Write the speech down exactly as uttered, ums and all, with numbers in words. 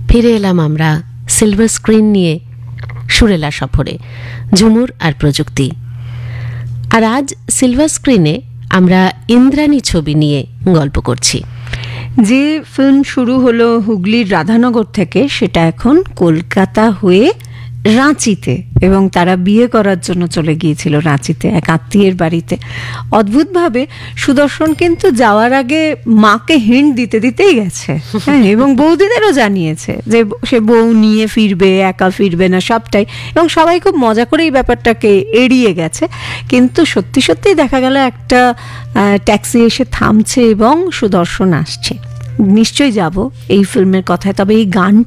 ফিরে এলাম আমরা সিলভার স্ক্রিন নিয়ে সুরেলা সফরে, ঝুমুর আর প্রযুক্তি। আর আজ সিলভার স্ক্রিনে আমরা ইন্দ্রাণী ছবি নিয়ে গল্প করছি। যে ফিল্ম শুরু হলো হুগলির রাধানগর থেকে, সেটা এখন কলকাতা হয়ে রাঁচিতে, এবং তারা বিয়ে করার জন্য চলে গিয়েছিল রাঁচিতে এক আত্মীয়ের বাড়িতে। অদ্ভুতভাবে সুদর্শন কিন্তু যাওয়ার আগে মাকে হিন্ট দিতে দিতেই গেছে, হ্যাঁ, এবং বৌদিদেরও জানিয়েছে যে সে বউ নিয়ে ফিরবে, একা ফিরবে না, সবটাই। এবং সবাই খুব মজা করে এই ব্যাপারটাকে এড়িয়ে গেছে। কিন্তু সত্যি সত্যিই দেখা গেল একটা ট্যাক্সি এসে থামছে এবং সুদর্শন আসছে। নিশ্চয়ই যাব এই ফিল্মের কথায়, তবে এই গান